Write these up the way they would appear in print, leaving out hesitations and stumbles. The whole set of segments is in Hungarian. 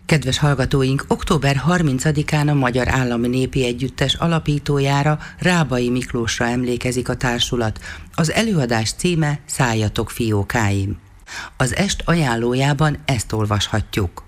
Kedves hallgatóink, október 30-án a Magyar Állami Népi Együttes alapítójára, Rábai Miklósra emlékezik a társulat. Az előadás címe Szálljatok, fiókáim. Az est ajánlójában ezt olvashatjuk.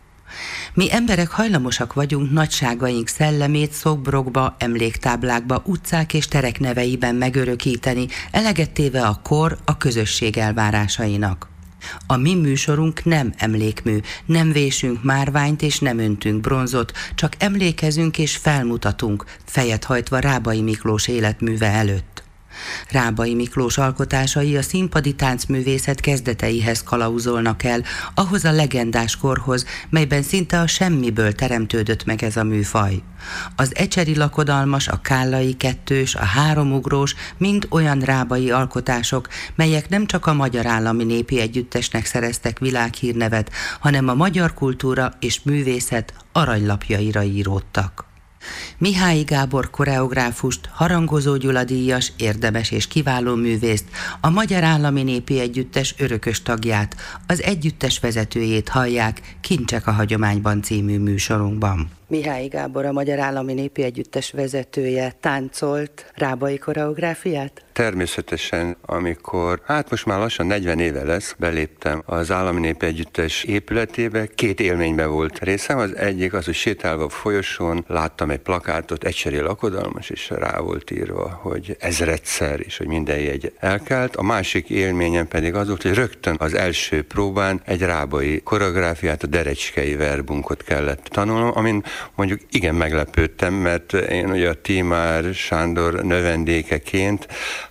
Mi emberek hajlamosak vagyunk nagyságaink szellemét szobrokba, emléktáblákba, utcák és terek neveiben megörökíteni, eleget téve a kor, a közösség elvárásainak. A mi műsorunk nem emlékmű, nem vésünk márványt és nem öntünk bronzot, csak emlékezünk és felmutatunk, fejet hajtva Rábai Miklós életműve előtt. Rábai Miklós alkotásai a színpadi táncművészet kezdeteihez kalauzolnak el, ahhoz a legendás korhoz, melyben szinte a semmiből teremtődött meg ez a műfaj. Az ecseri lakodalmas, a kállai kettős, a háromugrós mind olyan rábai alkotások, melyek nem csak a Magyar Állami Népi Együttesnek szereztek világhírnevet, hanem a magyar kultúra és művészet aranylapjaira íródtak. Mihályi Gábor koreográfust, Harangozó Gyula díjas, érdemes és kiváló művészt, a Magyar Állami Népi Együttes örökös tagját, az együttes vezetőjét hallják Kincsek a hagyományban című műsorunkban. Mihályi Gábor, a Magyar Állami Népi Együttes vezetője táncolt rábai koreográfiát? Természetesen, amikor, most már lassan 40 éve lesz, beléptem az Állami Népi Együttes épületébe, 2 élményben volt részem. Az egyik az, hogy sétálva a folyosón láttam egy plakátot, ecseri lakodalmas, és rá volt írva, hogy ezredszer, és hogy minden jegy elkelt. A másik élményem pedig az volt, hogy rögtön az első próbán egy rábai koreográfiát, a derecskei verbunkot kellett tanulnom, amin mondjuk igen meglepődtem, mert én ugye a Tímár Sándor növendékeként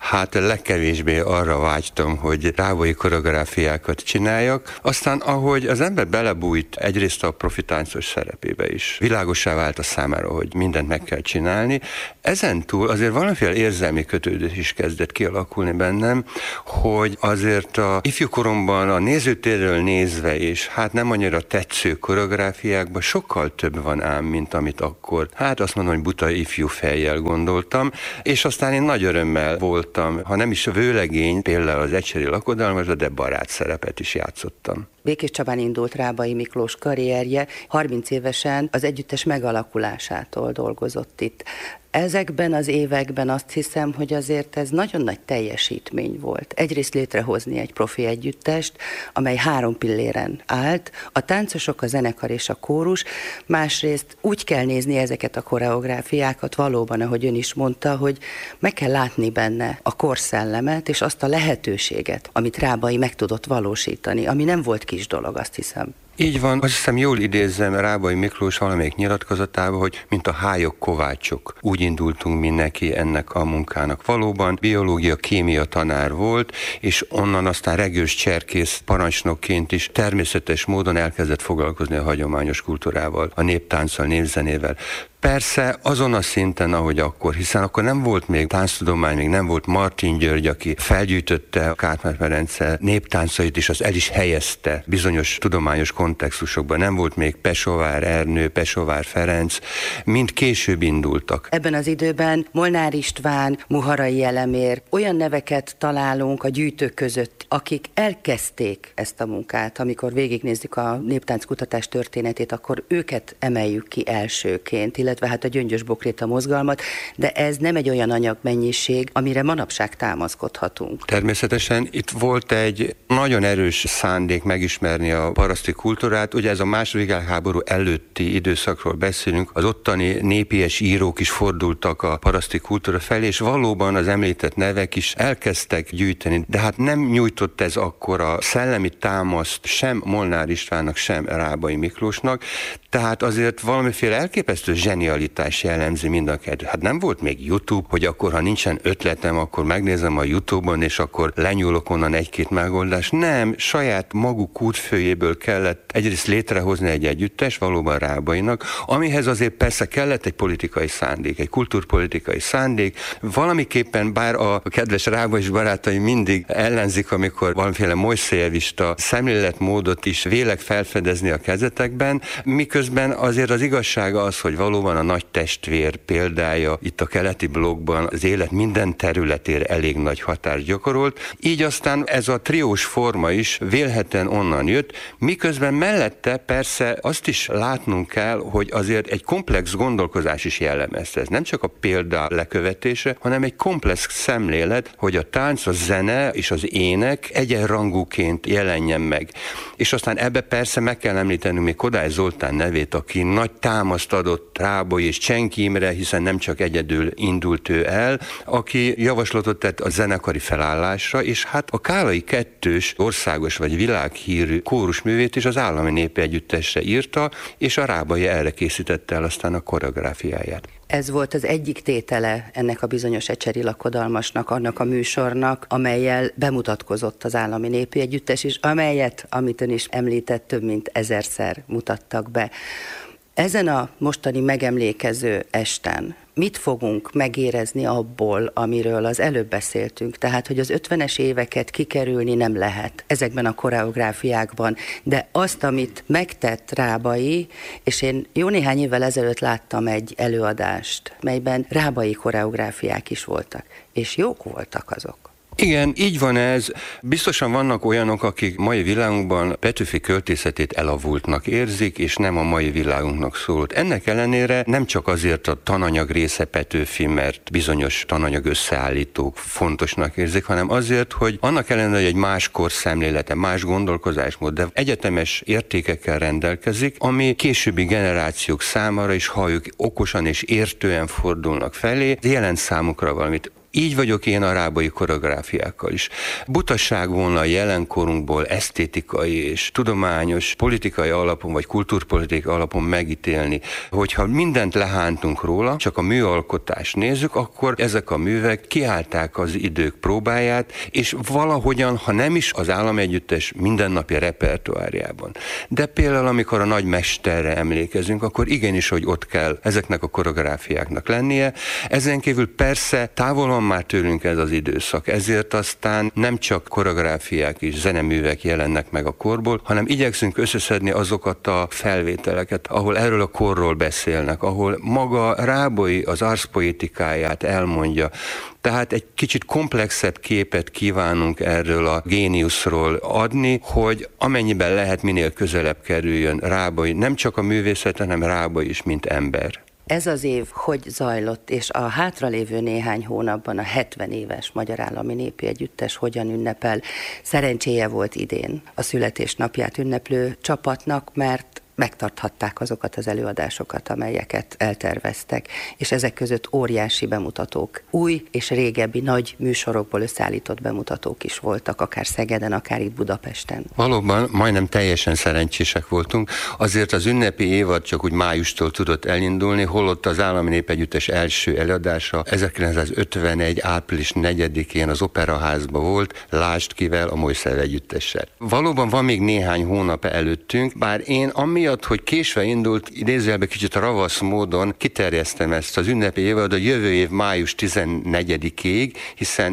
legkevésbé arra vágytam, hogy rábai koreográfiákat csináljak. Aztán ahogy az ember belebújt egyrészt a profitáncos szerepébe is, világossá vált a számára, hogy mindent meg kell csinálni. Ezen túl azért valamiféle érzelmi kötődés is kezdett kialakulni bennem, hogy azért a ifjúkoromban a nézőtérről nézve, és nem annyira tetsző koreográfiákban sokkal több van ám, mint amit akkor, azt mondom, hogy buta ifjú fejjel gondoltam, és aztán én nagy örömmel voltam, ha nem is a vőlegény, például az ecseri lakodalmasban, de barát szerepet is játszottam. Békés Csabán indult Rábai Miklós karrierje, 30 évesen az együttes megalakulásától dolgozott itt. Ezekben az években azt hiszem, hogy azért ez nagyon nagy teljesítmény volt. Egyrészt létrehozni egy profi együttest, amely 3 pilléren állt, a táncosok, a zenekar és a kórus, másrészt úgy kell nézni ezeket a koreográfiákat valóban, ahogy ön is mondta, hogy meg kell látni benne a korszellemet és azt a lehetőséget, amit Rábai meg tudott valósítani, ami nem volt kis dolog, azt hiszem. Így van, azt hiszem jól idézzem Rábai Miklós valamelyik nyilatkozatában, hogy mint a hályok kovácsok. Úgy indultunk mi neki ennek a munkának. Valóban biológia, kémia tanár volt, és onnan aztán regős cserkész parancsnokként is természetes módon elkezdett foglalkozni a hagyományos kultúrával, a néptánccal, népzenével. Persze azon a szinten, ahogy akkor, hiszen akkor nem volt még tánctudomány, még nem volt Martin György, aki felgyűjtötte a Kárpát-medence néptáncait, és az el is helyezte bizonyos tudományos kontextusokban. Nem volt még Pesovár Ernő, Pesovár Ferenc, mind később indultak. Ebben az időben Molnár István, Muharai Elemér, olyan neveket találunk a gyűjtők között, akik elkezdték ezt a munkát. Amikor végignézzük a néptánckutatás történetét, akkor őket emeljük ki elsőként, illetve a Gyöngyös Bokréta mozgalmat, de ez nem egy olyan anyagmennyiség, amire manapság támaszkodhatunk. Természetesen itt volt egy nagyon erős szándék megismerni a paraszti kultúrát. Ugye ez a II. Világháború előtti időszakról beszélünk, az ottani népies írók is fordultak a paraszti kultúra felé, és valóban az említett nevek is elkezdtek gyűjteni, de nem nyújtott ez akkor a szellemi támaszt sem Molnár Istvánnak, sem Rábai Miklósnak, tehát azért valamiféle elképesztő zsenialitás jellemzi mind a kettőt. Nem volt még YouTube, hogy akkor, ha nincsen ötletem, akkor megnézem a YouTube-on, és akkor lenyúlok onnan egy-két megoldást. Nem, saját maguk kútfőjéből kellett egyrészt létrehozni egy együttes, valóban Rábainak, amihez azért persze kellett egy politikai szándék, egy kultúrpolitikai szándék. Valamiképpen, bár a kedves Rábai barátai mindig ellenzik, amikor valamiféle mojszejevista szemléletmódot is vélek felfedezni a kezetekben, miközben azért az igazsága az, hogy valóban van a nagy testvér példája itt a keleti blokkban, az élet minden területére elég nagy hatást gyakorolt, így aztán ez a triós forma is vélhetően onnan jött, miközben mellette persze azt is látnunk kell, hogy azért egy komplex gondolkozás is jellemezte. Ez nem csak a példa lekövetése, hanem egy komplex szemlélet, hogy a tánc, a zene és az ének egyenrangúként jelenjen meg. És aztán ebbe persze meg kell említenünk még Kodály Zoltán nevét, aki nagy támaszt adott Rábai és Csenki Imre, hiszen nem csak egyedül indult ő el, aki javaslatot tett a zenekari felállásra, és hát a Kálai Kettős országos vagy világhírű kórusművét is az Állami Népi Együttesre írta, és a Rábai erre készítette el aztán a koreográfiáját. Ez volt az egyik tétele ennek a bizonyos Ecseri lakodalmasnak, annak a műsornak, amellyel bemutatkozott az Állami Népi Együttes is, amelyet, amit ön is említett, több mint 1000-szer mutattak be. Ezen a mostani megemlékező esten mit fogunk megérezni abból, amiről az előbb beszéltünk? Tehát, hogy az 50-es éveket kikerülni nem lehet ezekben a koreográfiákban, de azt, amit megtett Rábai, és én jó néhány évvel ezelőtt láttam egy előadást, melyben Rábai koreográfiák is voltak, és jók voltak azok. Igen, így van ez. Biztosan vannak olyanok, akik mai világunkban Petőfi költészetét elavultnak érzik, és nem a mai világunknak szólt. Ennek ellenére nem csak azért a tananyag része Petőfi, mert bizonyos tananyag összeállítók fontosnak érzik, hanem azért, hogy annak ellenére, hogy egy más korszemlélete, más gondolkozásmód, de egyetemes értékekkel rendelkezik, ami későbbi generációk számára is, ha ők okosan és értően fordulnak felé, jelent számukra valamit. Így vagyok én a Rábai koreográfiákkal is. Butaság volna a jelenkorunkból esztétikai és tudományos, politikai alapon vagy kultúrpolitikai alapon megítélni, hogyha mindent lehántunk róla, csak a műalkotást nézzük, akkor ezek a művek kiállták az idők próbáját, és valahogyan, ha nem is az Államegyüttes mindennapi repertoárjában, de például amikor a nagy mesterre emlékezünk, akkor igenis, hogy ott kell ezeknek a koreográfiáknak lennie. Ezen kívül persze távol már tőlünk ez az időszak, ezért aztán nem csak koreográfiák és zeneművek jelennek meg a korból, hanem igyekszünk összeszedni azokat a felvételeket, ahol erről a korról beszélnek, ahol maga Rábai az arszpoetikáját elmondja. Tehát egy kicsit komplexebb képet kívánunk erről a géniuszról adni, hogy amennyiben lehet minél közelebb kerüljön Rábai, nem csak a művészet, hanem Rábai is, mint ember. Ez az év hogy zajlott, és a hátralévő néhány hónapban a 70 éves Magyar Állami Népi Együttes hogyan ünnepel? Szerencséje volt idén a születésnapját ünneplő csapatnak, mert megtarthatták azokat az előadásokat, amelyeket elterveztek, és ezek között óriási bemutatók, új és régebbi nagy műsorokból összeállított bemutatók is voltak, akár Szegeden, akár itt Budapesten. Valóban majdnem teljesen szerencsések voltunk, azért az ünnepi évad csak úgy májustól tudott elindulni, holott az Állami Népi Együttes első előadása 1951. április 4-én az Operaházban volt, lásd kivel, a Mojszer Együttessel. Valóban van még néhány hónap előttünk, bár én amiatt, hogy késve indult, idézőjelben kicsit ravasz módon kiterjesztem ezt az ünnepi évad a jövő év május 14-ig, hiszen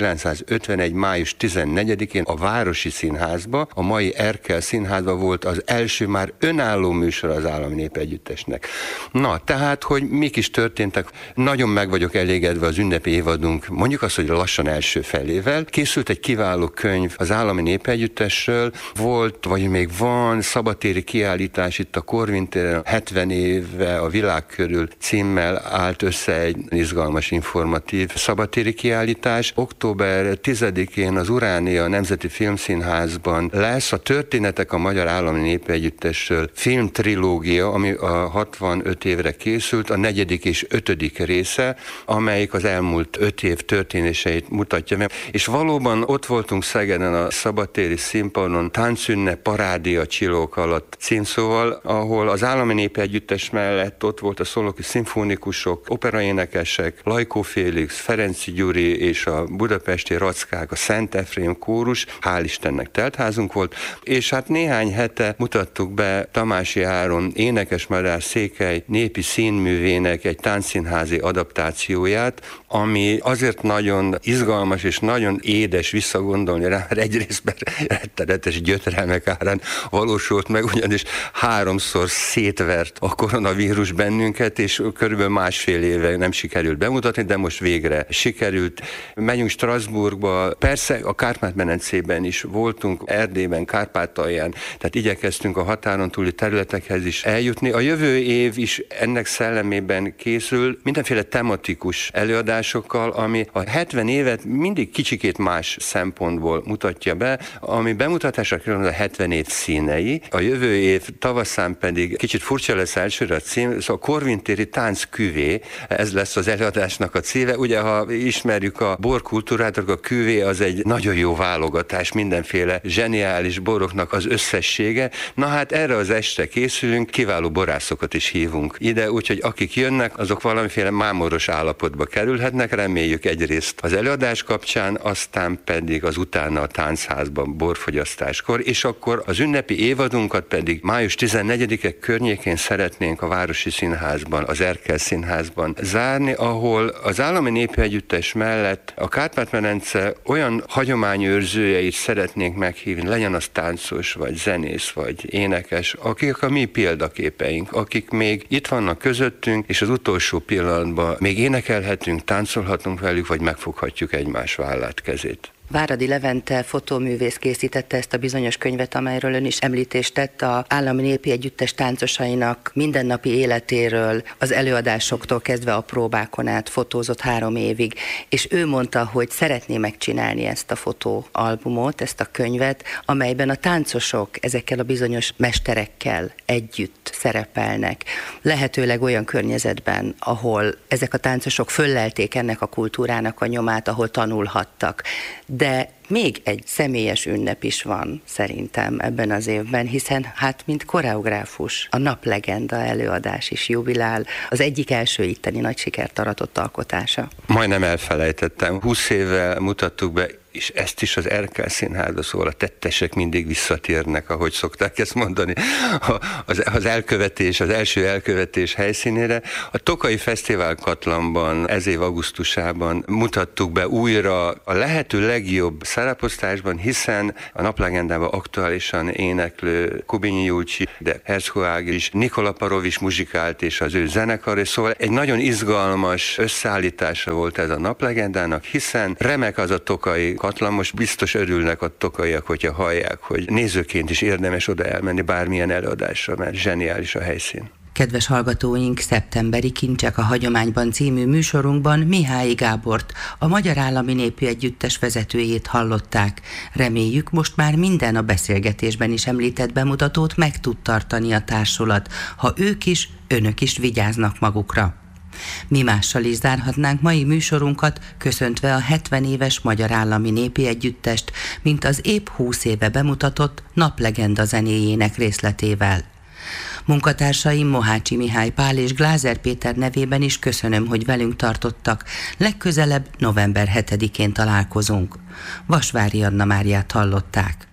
1951. május 14-én a Városi Színházba, a mai Erkel Színházba volt az első már önálló műsor az Állami Népi Együttesnek. Na, tehát, hogy mik is történtek, nagyon meg vagyok elégedve az ünnepi évadunk, mondjuk azt, hogy lassan első felével. Készült egy kiváló könyv az Állami Népi Együttesről, volt, vagy még van szabadtéri kiállítás itt a Korvin téren, 70 éve a világ körül címmel állt össze egy izgalmas, informatív szabadtéri kiállítás. Október 10-én az Uránia Nemzeti Filmszínházban lesz a Történetek a Magyar Állami Népi Együttesről filmtrilógia, ami a 65 évre készült, a 4. és 5. része, amelyik az elmúlt 5 év történéseit mutatja meg. És valóban ott voltunk Szegeden a szabadtéri színpadon, táncünnep, parádia csillók alatt címszóval, ahol az Állami Népi Együttes mellett ott volt a szolnoki szimfonikusok, operaénekesek, Lajkó Félix, Ferenczy Gyuri és a budapesti Rackák, a Szent Efrém kórus, hál' Istennek teltházunk volt, és hát néhány hete mutattuk be Tamási Áron énekesmadár Székely népi színművének egy táncszínházi adaptációját, ami azért nagyon izgalmas és nagyon édes visszagondolni rá, mert egyrészt rettenetes gyötrelmek árán valósult meg, ugyanis 3-szor szétvert a koronavírus bennünket, és körülbelül 1,5 éve nem sikerült bemutatni, de most végre sikerült. Megyünk Strasbourgba, persze a Kárpát-medencében is voltunk, Erdélyben, Kárpátalján, tehát igyekeztünk a határon túli területekhez is eljutni. A jövő év is ennek szellemében készül, mindenféle tematikus előadásokkal, ami a 70 évet mindig kicsikét más szempontból mutatja be, ami bemutatásra kerül a 70 év színei. A jövő év tavaszán pedig kicsit furcsa lesz elsőre a cím, szóval a Korvintéri Tánc Küvé, ez lesz az előadásnak a címe. Ugye, ha ismerjük a borkultúrát, akkor a küvé az egy nagyon jó válogatás, mindenféle zseniális boroknak az összessége. Na hát erre az este készülünk, kiváló borászokat is hívunk ide, úgyhogy akik jönnek, azok valamiféle mámoros állapotba kerülhetnek, reméljük egyrészt az előadás kapcsán, aztán pedig az utána a táncházban borfogyasztáskor, és akkor az ünnepi évadunkat pedig május 14-e környékén szeretnénk a Városi Színházban, az Erkel Színházban zárni, ahol az Állami Népi Együttes mellett a Kárpát-medence olyan hagyományőrzőjeit szeretnénk meghívni, legyen az táncos, vagy zenész, vagy énekes, akik a mi példaképeink, akik még itt vannak közöttünk, és az utolsó pillanatban még énekelhetünk, táncolhatunk velük, vagy megfoghatjuk egymás vállát, kezét. Váradi Levente fotóművész készítette ezt a bizonyos könyvet, amelyről ön is említést tett, az Állami Népi Együttes táncosainak mindennapi életéről, az előadásoktól kezdve a próbákon át fotózott 3 évig, és ő mondta, hogy szeretné megcsinálni ezt a fotóalbumot, ezt a könyvet, amelyben a táncosok ezekkel a bizonyos mesterekkel együtt szerepelnek. Lehetőleg olyan környezetben, ahol ezek a táncosok föllelték ennek a kultúrának a nyomát, ahol tanulhattak. De még egy személyes ünnep is van szerintem ebben az évben, hiszen hát mint koreográfus a Naplegenda előadás is jubilál, az egyik első itteni nagy sikert aratott alkotása. Majdnem elfelejtettem, 20 évvel mutattuk be, és ezt is az Erkel Színházba, szóval a tettesek mindig visszatérnek, ahogy szokták ezt mondani, az elkövetés, az első elkövetés helyszínére. A Tokaji Fesztivál Katlanban ez év augusztusában mutattuk be újra a lehető legjobb szereposztásban, hiszen a Naplegendában aktuálisan éneklő Kubinyi Julcsi, de Herzog is, Nikola Parov is muzsikált, és az ő zenekar, és szóval egy nagyon izgalmas összeállítása volt ez a Naplegendának, hiszen remek az a Tokaji Katlan, most biztos örülnek a tokaiak, hogyha hallják, hogy nézőként is érdemes oda elmenni bármilyen előadásra, mert zseniális a helyszín. Kedves hallgatóink, Szeptemberi Kincsek a hagyományban című műsorunkban Mihályi Gábort, a Magyar Állami Népi Együttes vezetőjét hallották. Reméljük, most már minden a beszélgetésben is említett bemutatót meg tud tartani a társulat, ha ők is, önök is vigyáznak magukra. Mi mással is zárhatnánk mai műsorunkat, köszöntve a 70 éves Magyar Állami Népi Együttest, mint az épp 20 éve bemutatott Naplegenda zenéjének részletével. Munkatársaim Mohácsi Mihály Pál és Glázer Péter nevében is köszönöm, hogy velünk tartottak. Legközelebb november 7-én találkozunk. Vasvári Anna Máriát hallották.